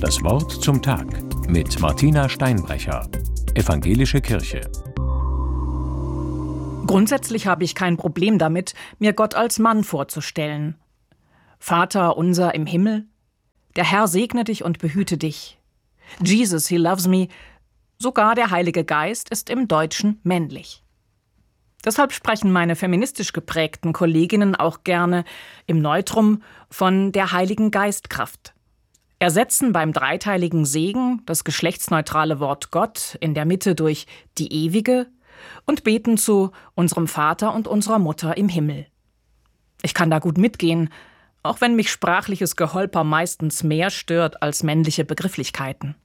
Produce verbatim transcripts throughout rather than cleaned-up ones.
Das Wort zum Tag mit Martina Steinbrecher, Evangelische Kirche. Grundsätzlich habe ich kein Problem damit, mir Gott als Mann vorzustellen. Vater unser im Himmel, der Herr segne dich und behüte dich. Jesus, he loves me. Sogar der Heilige Geist ist im Deutschen männlich. Deshalb sprechen meine feministisch geprägten Kolleginnen auch gerne im Neutrum von der Heiligen Geistkraft. Ersetzen beim dreiteiligen Segen das geschlechtsneutrale Wort Gott in der Mitte durch die Ewige und beten zu unserem Vater und unserer Mutter im Himmel. Ich kann da gut mitgehen, auch wenn mich sprachliches Geholper meistens mehr stört als männliche Begrifflichkeiten.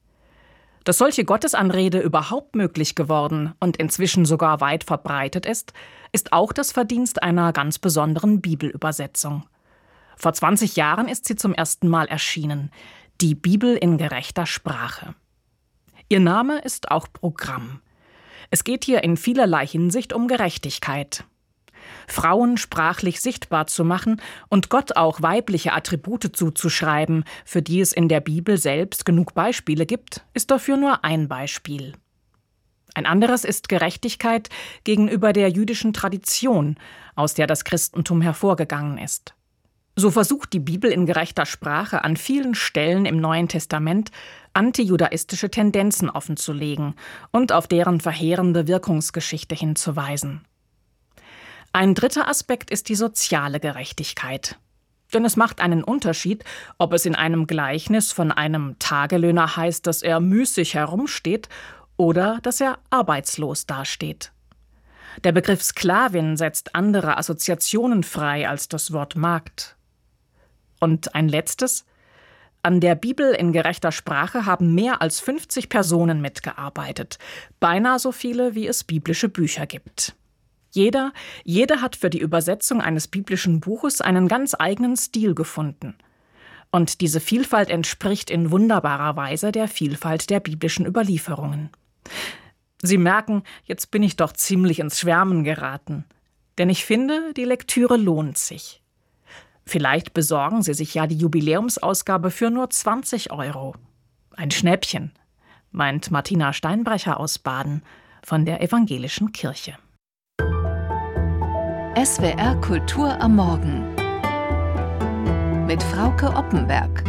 Dass solche Gottesanrede überhaupt möglich geworden und inzwischen sogar weit verbreitet ist, ist auch das Verdienst einer ganz besonderen Bibelübersetzung. Vor zwanzig Jahren ist sie zum ersten Mal erschienen, die Bibel in gerechter Sprache. Ihr Name ist auch Programm. Es geht hier in vielerlei Hinsicht um Gerechtigkeit. Frauen sprachlich sichtbar zu machen und Gott auch weibliche Attribute zuzuschreiben, für die es in der Bibel selbst genug Beispiele gibt, ist dafür nur ein Beispiel. Ein anderes ist Gerechtigkeit gegenüber der jüdischen Tradition, aus der das Christentum hervorgegangen ist. So versucht die Bibel in gerechter Sprache an vielen Stellen im Neuen Testament antijudaistische Tendenzen offenzulegen und auf deren verheerende Wirkungsgeschichte hinzuweisen. Ein dritter Aspekt ist die soziale Gerechtigkeit. Denn es macht einen Unterschied, ob es in einem Gleichnis von einem Tagelöhner heißt, dass er müßig herumsteht oder dass er arbeitslos dasteht. Der Begriff Sklavin setzt andere Assoziationen frei als das Wort Magd. Und ein letztes: An der Bibel in gerechter Sprache haben mehr als fünfzig Personen mitgearbeitet, beinahe so viele, wie es biblische Bücher gibt. Jeder, jede hat für die Übersetzung eines biblischen Buches einen ganz eigenen Stil gefunden. Und diese Vielfalt entspricht in wunderbarer Weise der Vielfalt der biblischen Überlieferungen. Sie merken, jetzt bin ich doch ziemlich ins Schwärmen geraten. Denn ich finde, die Lektüre lohnt sich. Vielleicht besorgen Sie sich ja die Jubiläumsausgabe für nur zwanzig Euro. Ein Schnäppchen, meint Martina Steinbrecher aus Baden von der Evangelischen Kirche. S W R Kultur am Morgen mit Frauke Oppenberg.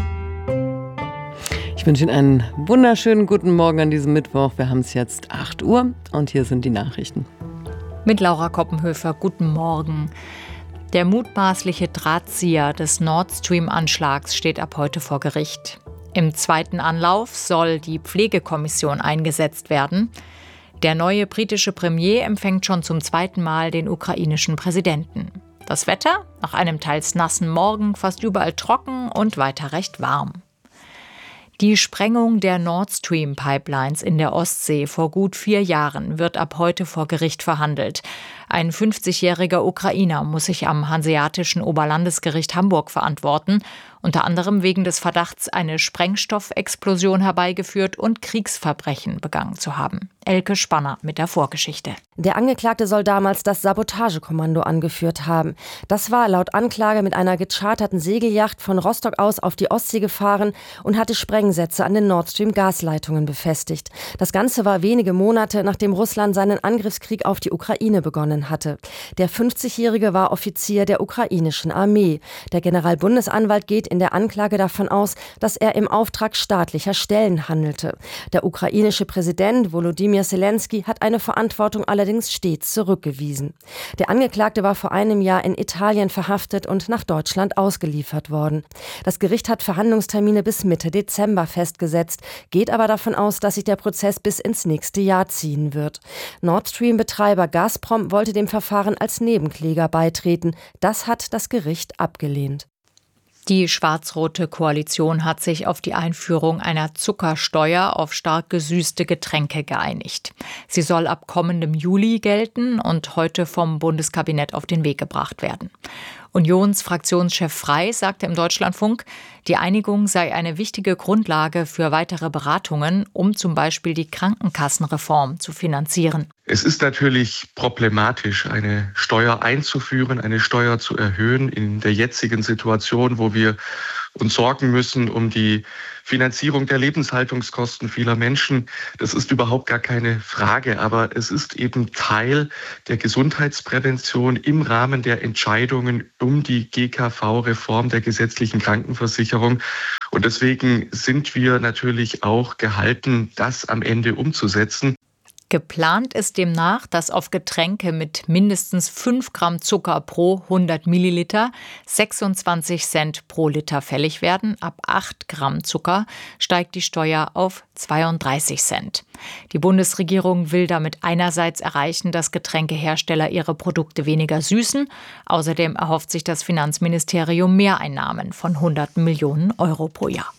Ich wünsche Ihnen einen wunderschönen guten Morgen an diesem Mittwoch. Wir haben es jetzt acht Uhr und hier sind die Nachrichten. Mit Laura Koppenhöfer, guten Morgen. Der mutmaßliche Drahtzieher des Nord Stream-Anschlags steht ab heute vor Gericht. Im zweiten Anlauf soll die Pflegekommission eingesetzt werden. Der neue britische Premier empfängt schon zum zweiten Mal den ukrainischen Präsidenten. Das Wetter? Nach einem teils nassen Morgen fast überall trocken und weiter recht warm. Die Sprengung der Nord Stream-Pipelines in der Ostsee vor gut vier Jahren wird ab heute vor Gericht verhandelt. Ein fünfzigjähriger Ukrainer muss sich am Hanseatischen Oberlandesgericht Hamburg verantworten, unter anderem wegen des Verdachts, eine Sprengstoffexplosion herbeigeführt und Kriegsverbrechen begangen zu haben. Elke Spanner mit der Vorgeschichte. Der Angeklagte soll damals das Sabotagekommando angeführt haben. Das war laut Anklage mit einer gecharterten Segelyacht von Rostock aus auf die Ostsee gefahren und hatte Sprengsätze an den Nord Stream Gasleitungen befestigt. Das Ganze war wenige Monate, nachdem Russland seinen Angriffskrieg auf die Ukraine begonnen hatte. Der fünfzigjährige war Offizier der ukrainischen Armee. Der Generalbundesanwalt geht in der Anklage davon aus, dass er im Auftrag staatlicher Stellen handelte. Der ukrainische Präsident Volodymyr Zelensky hat eine Verantwortung allerdings stets zurückgewiesen. Der Angeklagte war vor einem Jahr in Italien verhaftet und nach Deutschland ausgeliefert worden. Das Gericht hat Verhandlungstermine bis Mitte Dezember festgesetzt, geht aber davon aus, dass sich der Prozess bis ins nächste Jahr ziehen wird. Nord Stream-Betreiber Gazprom wollte dem Verfahren als Nebenkläger beitreten. Das hat das Gericht abgelehnt. Die schwarz-rote Koalition hat sich auf die Einführung einer Zuckersteuer auf stark gesüßte Getränke geeinigt. Sie soll ab kommendem Juli gelten und heute vom Bundeskabinett auf den Weg gebracht werden. Unionsfraktionschef Frey sagte im Deutschlandfunk, die Einigung sei eine wichtige Grundlage für weitere Beratungen, um zum Beispiel die Krankenkassenreform zu finanzieren. Es ist natürlich problematisch, eine Steuer einzuführen, eine Steuer zu erhöhen in der jetzigen Situation, wo wir und sorgen müssen um die Finanzierung der Lebenshaltungskosten vieler Menschen. Das ist überhaupt gar keine Frage, aber es ist eben Teil der Gesundheitsprävention im Rahmen der Entscheidungen um die G K V-Reform der gesetzlichen Krankenversicherung. Und deswegen sind wir natürlich auch gehalten, das am Ende umzusetzen. Geplant ist demnach, dass auf Getränke mit mindestens fünf Gramm Zucker pro hundert Milliliter sechsundzwanzig Cent pro Liter fällig werden. Ab acht Gramm Zucker steigt die Steuer auf zweiunddreißig Cent. Die Bundesregierung will damit einerseits erreichen, dass Getränkehersteller ihre Produkte weniger süßen. Außerdem erhofft sich das Finanzministerium Mehreinnahmen von hunderten Millionen Euro pro Jahr.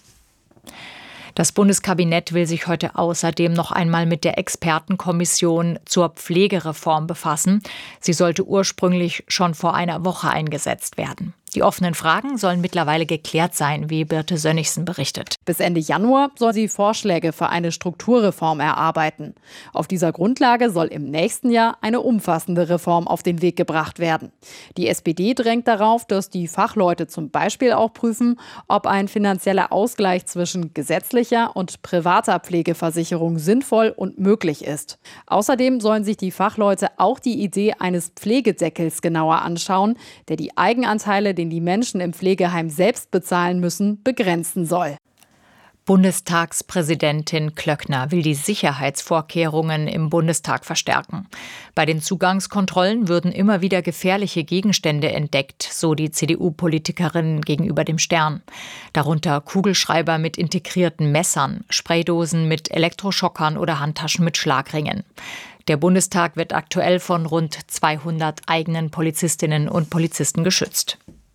Das Bundeskabinett will sich heute außerdem noch einmal mit der Expertenkommission zur Pflegereform befassen. Sie sollte ursprünglich schon vor einer Woche eingesetzt werden. Die offenen Fragen sollen mittlerweile geklärt sein, wie Birte Sönnigsen berichtet. Bis Ende Januar soll sie Vorschläge für eine Strukturreform erarbeiten. Auf dieser Grundlage soll im nächsten Jahr eine umfassende Reform auf den Weg gebracht werden. Die S P D drängt darauf, dass die Fachleute zum Beispiel auch prüfen, ob ein finanzieller Ausgleich zwischen gesetzlicher und privater Pflegeversicherung sinnvoll und möglich ist. Außerdem sollen sich die Fachleute auch die Idee eines Pflegedeckels genauer anschauen, der die Eigenanteile, den die Menschen im Pflegeheim selbst bezahlen müssen, begrenzen soll. Bundestagspräsidentin Klöckner will die Sicherheitsvorkehrungen im Bundestag verstärken. Bei den Zugangskontrollen würden immer wieder gefährliche Gegenstände entdeckt, so die C D U-Politikerin gegenüber dem Stern. Darunter Kugelschreiber mit integrierten Messern, Spraydosen mit Elektroschockern oder Handtaschen mit Schlagringen. Der Bundestag wird aktuell von rund zweihundert eigenen Polizistinnen und Polizisten geschützt.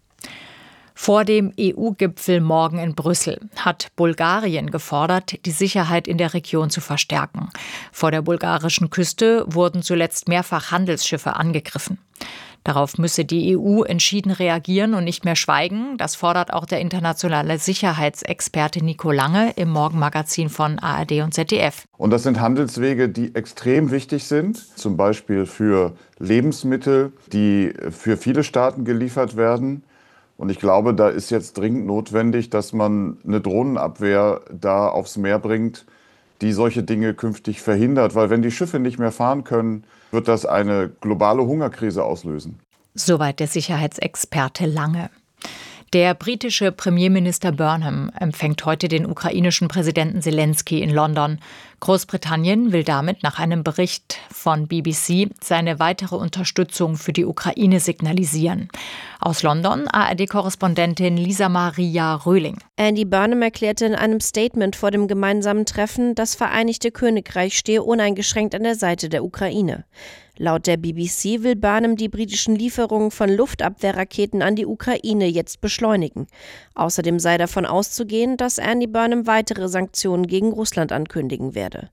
Vor dem E U-Gipfel morgen in Brüssel hat Bulgarien gefordert, die Sicherheit in der Region zu verstärken. Vor der bulgarischen Küste wurden zuletzt mehrfach Handelsschiffe angegriffen. Darauf müsse die E U entschieden reagieren und nicht mehr schweigen. Das fordert auch der internationale Sicherheitsexperte Nico Lange im Morgenmagazin von A R D und Z D F. Und das sind Handelswege, die extrem wichtig sind, zum Beispiel für Lebensmittel, die für viele Staaten geliefert werden. Und ich glaube, da ist jetzt dringend notwendig, dass man eine Drohnenabwehr da aufs Meer bringt, die solche Dinge künftig verhindert. Weil wenn die Schiffe nicht mehr fahren können, wird das eine globale Hungerkrise auslösen. Soweit der Sicherheitsexperte Lange. Der britische Premierminister Burnham empfängt heute den ukrainischen Präsidenten Zelensky in London. Großbritannien will damit nach einem Bericht von B B C seine weitere Unterstützung für die Ukraine signalisieren. Aus London A R D-Korrespondentin Lisa Maria Röhling. Andy Burnham erklärte in einem Statement vor dem gemeinsamen Treffen, das Vereinigte Königreich stehe uneingeschränkt an der Seite der Ukraine. Laut der B B C will Burnham die britischen Lieferungen von Luftabwehrraketen an die Ukraine jetzt beschleunigen. Außerdem sei davon auszugehen, dass Andy Burnham weitere Sanktionen gegen Russland ankündigen werde.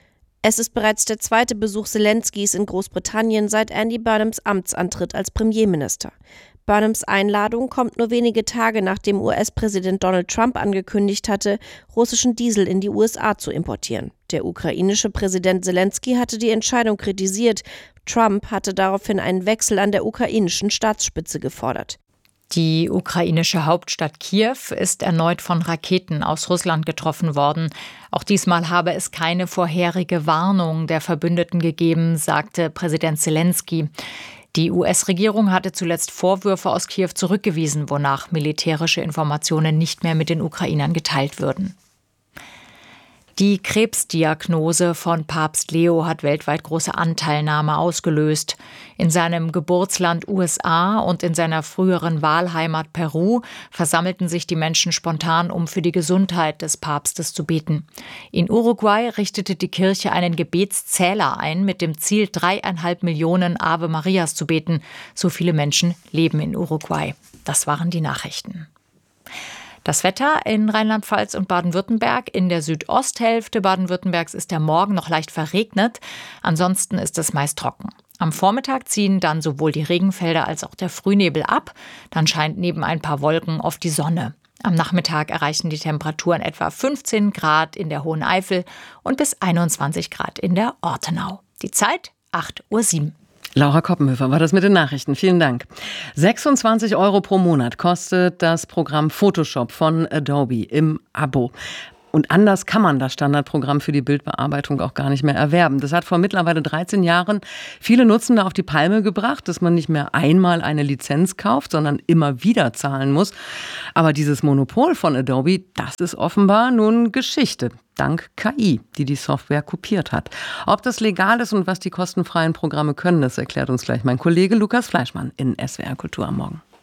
Es ist bereits der zweite Besuch Zelenskys in Großbritannien seit Andy Burnhams Amtsantritt als Premierminister. Burnhams Einladung kommt nur wenige Tage nachdem U S-Präsident Donald Trump angekündigt hatte, russischen Diesel in die U S A zu importieren. Der ukrainische Präsident Zelensky hatte die Entscheidung kritisiert. Trump hatte daraufhin einen Wechsel an der ukrainischen Staatsspitze gefordert. Die ukrainische Hauptstadt Kiew ist erneut von Raketen aus Russland getroffen worden. Auch diesmal habe es keine vorherige Warnung der Verbündeten gegeben, sagte Präsident Zelensky. Die U S-Regierung hatte zuletzt Vorwürfe aus Kiew zurückgewiesen, wonach militärische Informationen nicht mehr mit den Ukrainern geteilt würden. Die Krebsdiagnose von Papst Leo hat weltweit große Anteilnahme ausgelöst. In seinem Geburtsland U S A und in seiner früheren Wahlheimat Peru versammelten sich die Menschen spontan, um für die Gesundheit des Papstes zu beten. In Uruguay richtete die Kirche einen Gebetszähler ein, mit dem Ziel, dreieinhalb Millionen Ave Marias zu beten. So viele Menschen leben in Uruguay. Das waren die Nachrichten. Das Wetter in Rheinland-Pfalz und Baden-Württemberg. In der Südosthälfte Baden-Württembergs ist der Morgen noch leicht verregnet. Ansonsten ist es meist trocken. Am Vormittag ziehen dann sowohl die Regenfelder als auch der Frühnebel ab. Dann scheint neben ein paar Wolken oft die Sonne. Am Nachmittag erreichen die Temperaturen etwa fünfzehn Grad in der Hohen Eifel und bis einundzwanzig Grad in der Ortenau. Die Zeit acht Uhr sieben. Laura Koppenhöfer war das mit den Nachrichten. Vielen Dank. sechsundzwanzig Euro pro Monat kostet das Programm Photoshop von Adobe im Abo. Und anders kann man das Standardprogramm für die Bildbearbeitung auch gar nicht mehr erwerben. Das hat vor mittlerweile dreizehn Jahren viele Nutzende auf die Palme gebracht, dass man nicht mehr einmal eine Lizenz kauft, sondern immer wieder zahlen muss. Aber dieses Monopol von Adobe, das ist offenbar nun Geschichte. Dank K I, die die Software kopiert hat. Ob das legal ist und was die kostenfreien Programme können, das erklärt uns gleich mein Kollege Lukas Fleischmann in S W R Kultur am Morgen.